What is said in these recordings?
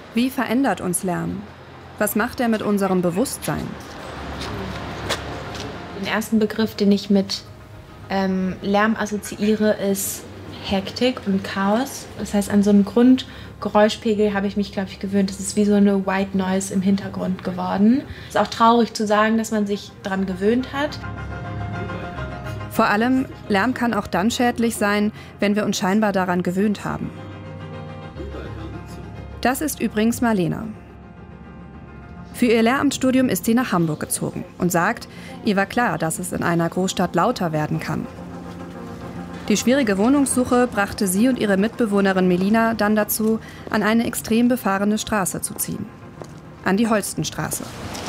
Wie verändert uns Lärm? Was macht er mit unserem Bewusstsein? Den ersten Begriff, den ich mit Lärm assoziiere, ist Hektik und Chaos. Das heißt, an so einem Grundgeräuschpegel habe ich mich, glaube ich, gewöhnt. Das ist wie so eine White Noise im Hintergrund geworden. Es ist auch traurig zu sagen, dass man sich daran gewöhnt hat. Vor allem, Lärm kann auch dann schädlich sein, wenn wir uns scheinbar daran gewöhnt haben. Das ist übrigens Marlena. Für ihr Lehramtsstudium ist sie nach Hamburg gezogen und sagt, ihr war klar, dass es in einer Großstadt lauter werden kann. Die schwierige Wohnungssuche brachte sie und ihre Mitbewohnerin Melina dann dazu, an eine extrem befahrene Straße zu ziehen. An die Holstenstraße.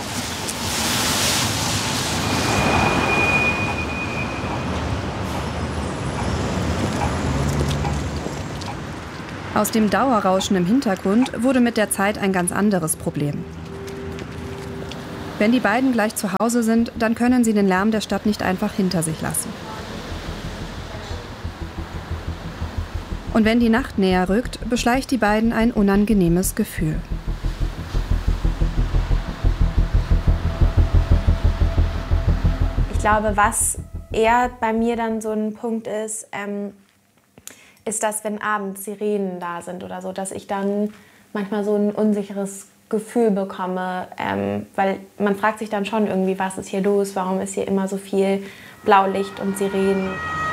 Aus dem Dauerrauschen im Hintergrund wurde mit der Zeit ein ganz anderes Problem. Wenn die beiden gleich zu Hause sind, dann können sie den Lärm der Stadt nicht einfach hinter sich lassen. Und wenn die Nacht näher rückt, beschleicht die beiden ein unangenehmes Gefühl. Ich glaube, was eher bei mir dann so ein Punkt ist, ist, dass wenn abends Sirenen da sind oder so, dass ich dann manchmal so ein unsicheres Gefühl bekomme, weil man fragt sich dann schon irgendwie, was ist hier los, warum ist hier immer so viel Blaulicht und Sirenen.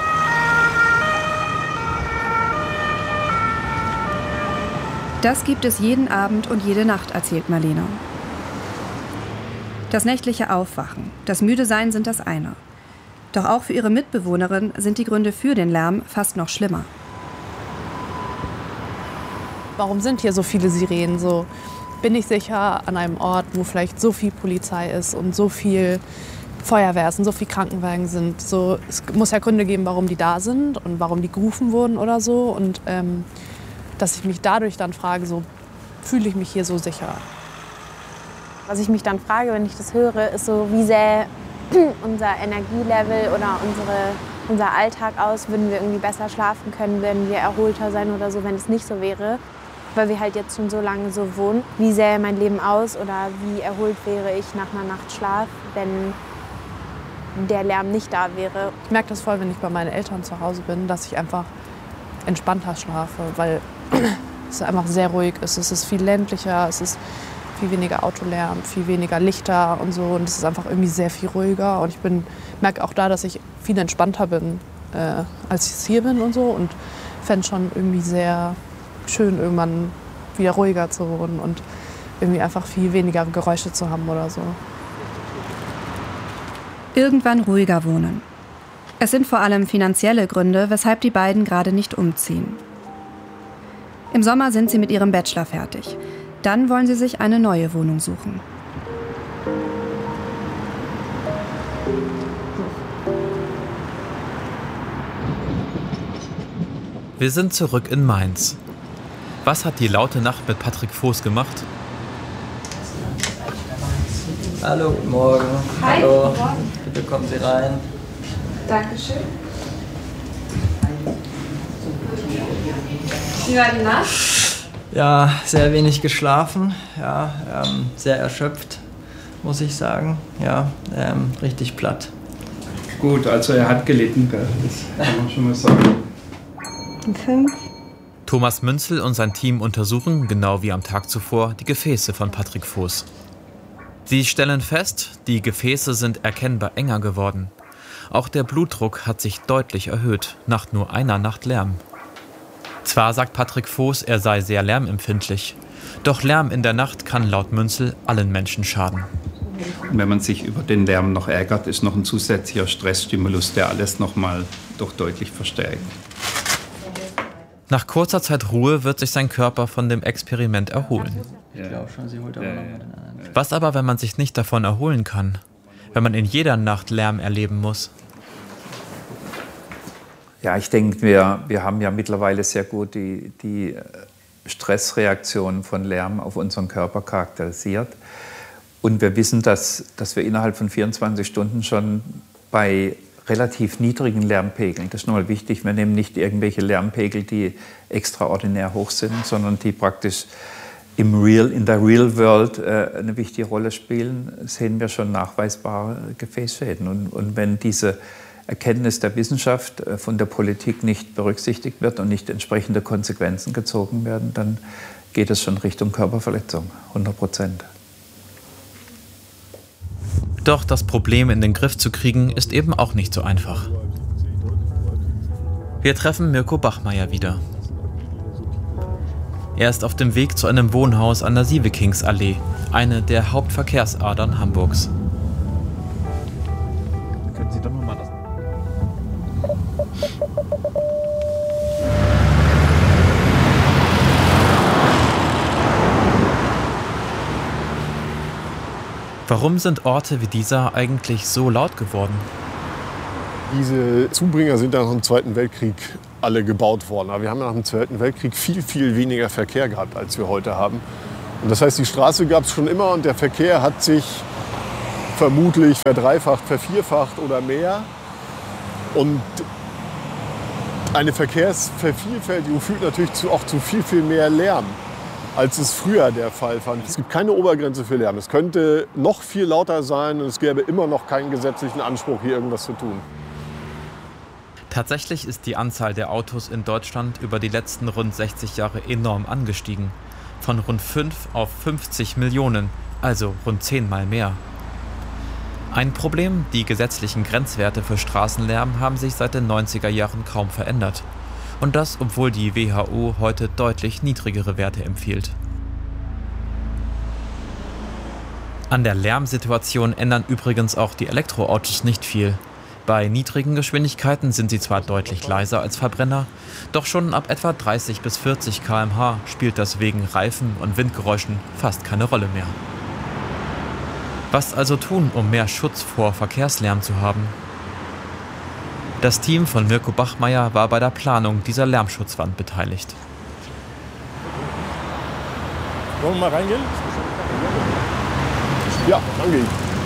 Das gibt es jeden Abend und jede Nacht, erzählt Marlena. Das nächtliche Aufwachen, das Müdesein sind das eine. Doch auch für ihre Mitbewohnerin sind die Gründe für den Lärm fast noch schlimmer. Warum sind hier so viele Sirenen? So, bin ich sicher an einem Ort, wo vielleicht so viel Polizei ist und so viel Feuerwehr ist und so viel Krankenwagen sind? So, es muss ja Gründe geben, warum die da sind und warum die gerufen wurden oder so. Und dass ich mich dadurch dann frage, so, fühle ich mich hier so sicher? Was ich mich dann frage, wenn ich das höre, ist so, wie sähe unser Energielevel oder unser Alltag aus? Würden wir irgendwie besser schlafen können? Würden wir erholter sein oder so, wenn es nicht so wäre? Weil wir halt jetzt schon so lange so wohnen. Wie sähe mein Leben aus oder wie erholt wäre ich nach einer Nacht Schlaf, wenn der Lärm nicht da wäre? Ich merke das voll, wenn ich bei meinen Eltern zu Hause bin, dass ich einfach entspannter schlafe, weil es einfach sehr ruhig ist. Es ist viel ländlicher, es ist viel weniger Autolärm, viel weniger Lichter und so. Und es ist einfach irgendwie sehr viel ruhiger. Und ich merke auch da, dass ich viel entspannter bin, als ich hier bin und so. Und fände es schon irgendwie sehr schön, irgendwann wieder ruhiger zu wohnen und irgendwie einfach viel weniger Geräusche zu haben oder so. Irgendwann ruhiger wohnen. Es sind vor allem finanzielle Gründe, weshalb die beiden gerade nicht umziehen. Im Sommer sind sie mit ihrem Bachelor fertig. Dann wollen sie sich eine neue Wohnung suchen. Wir sind zurück in Mainz. Was hat die laute Nacht mit Patrick Voß gemacht? Hallo, guten Morgen. Hi, Hallo. guten Morgen. Bitte kommen Sie rein. Dankeschön. Wie war die Nacht? Ja, sehr wenig geschlafen. Ja, sehr erschöpft, muss ich sagen. Ja, richtig platt. Gut, also er hat gelitten, gell? Das kann man schon mal sagen. 5. Thomas Münzel und sein Team untersuchen, genau wie am Tag zuvor, die Gefäße von Patrick Voß. Sie stellen fest, die Gefäße sind erkennbar enger geworden. Auch der Blutdruck hat sich deutlich erhöht, nach nur einer Nacht Lärm. Zwar sagt Patrick Voß, er sei sehr lärmempfindlich, doch Lärm in der Nacht kann laut Münzel allen Menschen schaden. Wenn man sich über den Lärm noch ärgert, ist noch ein zusätzlicher Stressstimulus, der alles noch mal doch deutlich verstärkt. Nach kurzer Zeit Ruhe wird sich sein Körper von dem Experiment erholen. Ich glaube schon, sie holt aber noch mal den anderen. Was aber, wenn man sich nicht davon erholen kann? Wenn man in jeder Nacht Lärm erleben muss? Ja, ich denke, wir haben ja mittlerweile sehr gut die Stressreaktionen von Lärm auf unseren Körper charakterisiert. Und wir wissen, dass wir innerhalb von 24 Stunden schon bei relativ niedrigen Lärmpegeln, das ist nochmal wichtig, wir nehmen nicht irgendwelche Lärmpegel, die extraordinär hoch sind, sondern die praktisch in der Real World eine wichtige Rolle spielen, sehen wir schon nachweisbare Gefäßschäden. Und wenn diese Erkenntnis der Wissenschaft von der Politik nicht berücksichtigt wird und nicht entsprechende Konsequenzen gezogen werden, dann geht es schon Richtung Körperverletzung, 100%. Doch das Problem in den Griff zu kriegen, ist eben auch nicht so einfach. Wir treffen Mirko Bachmeier wieder. Er ist auf dem Weg zu einem Wohnhaus an der Sievekingsallee, eine der Hauptverkehrsadern Hamburgs. Können Sie doch noch mal das... Warum sind Orte wie dieser eigentlich so laut geworden? Diese Zubringer sind nach dem Zweiten Weltkrieg alle gebaut worden. Aber wir haben nach dem Zweiten Weltkrieg viel, viel weniger Verkehr gehabt, als wir heute haben. Und das heißt, die Straße gab es schon immer und der Verkehr hat sich vermutlich verdreifacht, vervierfacht oder mehr. Und eine Verkehrsvervielfältigung führt natürlich auch zu viel, viel mehr Lärm, als es früher der Fall war. Es gibt keine Obergrenze für Lärm. Es könnte noch viel lauter sein und es gäbe immer noch keinen gesetzlichen Anspruch, hier irgendwas zu tun. Tatsächlich ist die Anzahl der Autos in Deutschland über die letzten rund 60 Jahre enorm angestiegen. Von rund 5 auf 50 Millionen, also rund 10-mal mehr. Ein Problem, die gesetzlichen Grenzwerte für Straßenlärm haben sich seit den 90er Jahren kaum verändert. Und das, obwohl die WHO heute deutlich niedrigere Werte empfiehlt. An der Lärmsituation ändern übrigens auch die Elektroautos nicht viel. Bei niedrigen Geschwindigkeiten sind sie zwar deutlich leiser als Verbrenner, doch schon ab etwa 30 bis 40 km/h spielt das wegen Reifen- und Windgeräuschen fast keine Rolle mehr. Was also tun, um mehr Schutz vor Verkehrslärm zu haben? Das Team von Mirko Bachmeier war bei der Planung dieser Lärmschutzwand beteiligt. Wollen wir mal reingehen? Ja, reingehen.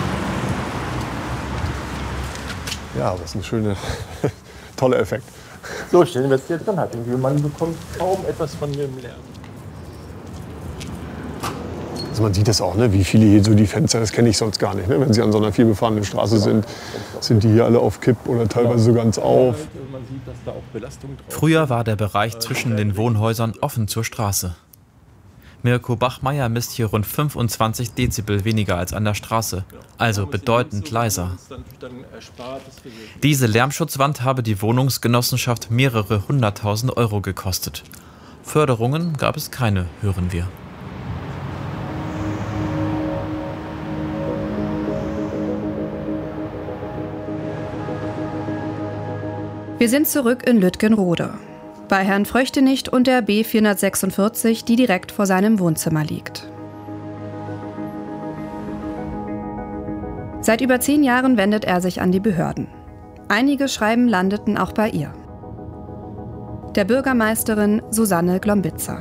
Ja, das ist ein schöner, toller Effekt. So, stellen wir es jetzt dran. Man bekommt kaum etwas von dem Lärm. Also man sieht das auch, ne? Wie viele hier so die Fenster, das kenne ich sonst gar nicht. Ne? Wenn Sie an so einer vielbefahrenen Straße sind die hier alle auf Kipp oder teilweise so ganz auf. Früher war der Bereich zwischen den Wohnhäusern offen zur Straße. Mirko Bachmeier misst hier rund 25 Dezibel weniger als an der Straße, also bedeutend leiser. Diese Lärmschutzwand habe die Wohnungsgenossenschaft mehrere 100.000 Euro gekostet. Förderungen gab es keine, hören wir. Wir sind zurück in Lütgenrode, bei Herrn Fröchtenicht und der B446, die direkt vor seinem Wohnzimmer liegt. Seit über 10 Jahren wendet er sich an die Behörden. Einige Schreiben landeten auch bei ihr. Der Bürgermeisterin Susanne Glombitzer.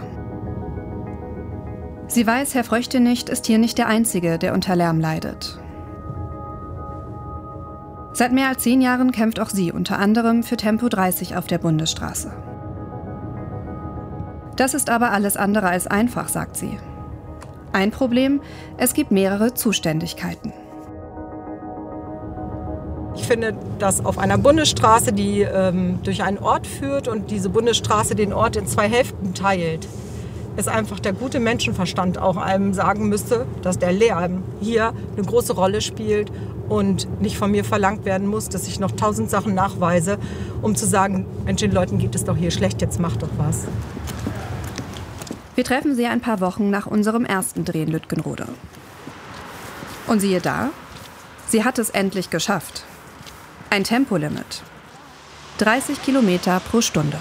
Sie weiß, Herr Fröchtenicht ist hier nicht der Einzige, der unter Lärm leidet. Seit mehr als 10 Jahren kämpft auch sie unter anderem für Tempo 30 auf der Bundesstraße. Das ist aber alles andere als einfach, sagt sie. Ein Problem, es gibt mehrere Zuständigkeiten. Ich finde, dass auf einer Bundesstraße, die durch einen Ort führt und diese Bundesstraße den Ort in 2 Hälften teilt, es einfach der gute Menschenverstand auch einem sagen müsste, dass der Lärm hier eine große Rolle spielt und nicht von mir verlangt werden muss, dass ich noch 1000 Sachen nachweise, um zu sagen, Mensch, den Leuten geht es doch hier schlecht, jetzt mach doch was. Wir treffen sie ein paar Wochen nach unserem ersten Dreh in Lütgenrode. Und siehe da, sie hat es endlich geschafft. Ein Tempolimit. 30 Kilometer pro Stunde.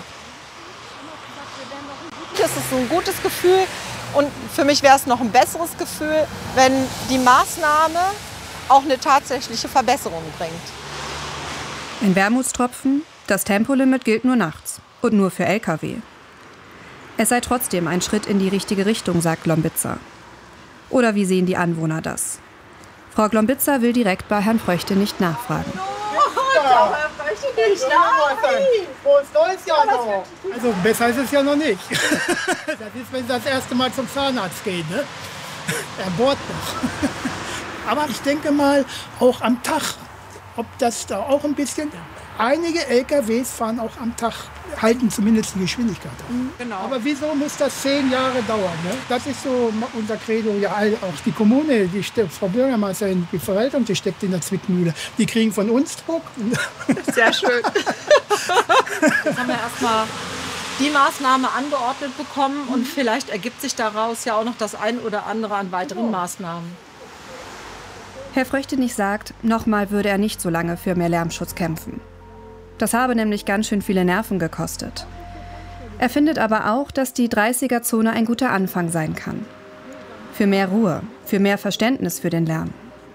Das ist ein gutes Gefühl und für mich wäre es noch ein besseres Gefühl, wenn die Maßnahme auch eine tatsächliche Verbesserung bringt. Ein Wermutstropfen, das Tempolimit gilt nur nachts und nur für Lkw. Es sei trotzdem ein Schritt in die richtige Richtung, sagt Glombitzer. Oder wie sehen die Anwohner das? Frau Glombitzer will direkt bei Herrn Fröchtenicht nachfragen. Ja, Herr Also besser ist es ja noch nicht. Das ist, wenn Sie das erste Mal zum Zahnarzt gehen. Ne? Er bohrt noch. Aber ich denke mal, auch am Tag, ob das da auch ein bisschen... Einige LKWs fahren auch am Tag, halten zumindest die Geschwindigkeit an. Genau. Aber wieso muss das 10 Jahre dauern? Ne? Das ist so unser Credo. Ja, auch die Kommune, Frau Bürgermeisterin, die Verwaltung, die steckt in der Zwickmühle. Die kriegen von uns Druck. Sehr schön. Jetzt haben wir erstmal die Maßnahme angeordnet bekommen und vielleicht ergibt sich daraus ja auch noch das ein oder andere an weiteren Maßnahmen. Herr Fröchtenich sagt, nochmal würde er nicht so lange für mehr Lärmschutz kämpfen. Das habe nämlich ganz schön viele Nerven gekostet. Er findet aber auch, dass die 30er-Zone ein guter Anfang sein kann. Für mehr Ruhe, für mehr Verständnis für den Lärm.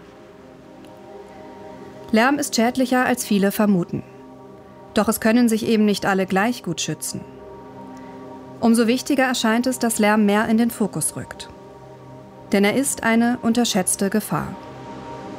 Lärm ist schädlicher, als viele vermuten. Doch es können sich eben nicht alle gleich gut schützen. Umso wichtiger erscheint es, dass Lärm mehr in den Fokus rückt. Denn er ist eine unterschätzte Gefahr.